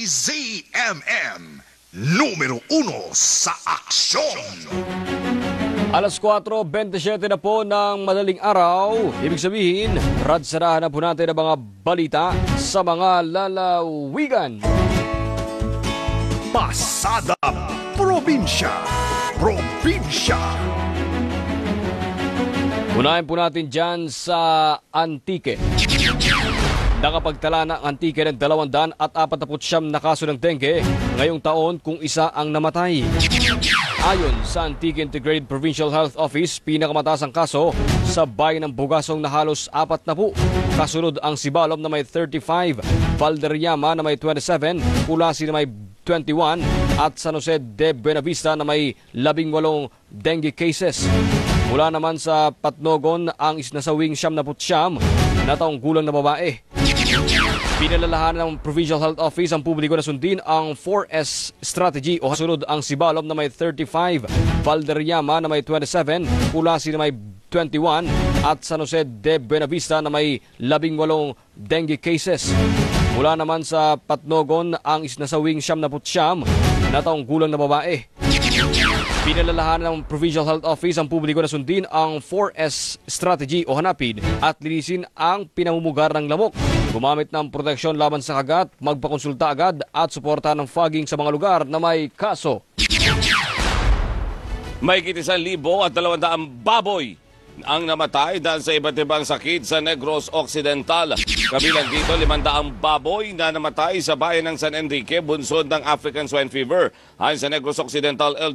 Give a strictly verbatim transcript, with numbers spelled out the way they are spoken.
Z M M, numero uno sa aksyon. Alas kwatro bentisiete na po ng madaling araw. Ibig sabihin, radsarahan na po natin ang mga balita sa mga lalawigan. Pasada Probinsya. Probinsya. Unahin po natin dyan sa Antique. Nakapagtala ng Antique ng dalawang daan at apat na putsyam na kaso ng dengue ngayong taon kung isa ang namatay. Ayon sa Antique Integrated Provincial Health Office, pinakamataas ang kaso sa bayan ng Bugasong na halos apat na po. Kasunod ang Sibalom na may thirty-five, Valderrama na may twenty-seven, Kulasi na may twenty-one at San Jose de Buenavista na may labing walong dengue cases. Mula naman sa Patnogon ang isnasawing siyam na putsyam na taong gulang na babae. Pinalalahanan ng Provincial Health Office ang publiko na sundin ang four S strategy o kasunod ang Sibalom na may thirty-five, Valderrama na may twenty-seven, Kulasi na may twenty-one at San Jose de Buenavista na may labing walong dengue cases. Mula naman sa Patnogon ang isnasawing siyam na putsyam na taong gulang na babae. Pinalalahanan ng Provincial Health Office ang publiko na sundin ang four S strategy o hanapin at linisin ang pinamumugar ng lamok. Gumamit ng proteksyon laban sa kagat, magpakonsulta agad at suporta ng fogging sa mga lugar na may kaso. May kitisan libo at dalawang daang baboy ang namatay dahil sa iba't ibang sakit sa Negros Occidental. Kabilang dito, limandaang baboy na namatay sa bayan ng San Enrique, bunsod ng African Swine Fever. Ayon sa Negros Occidental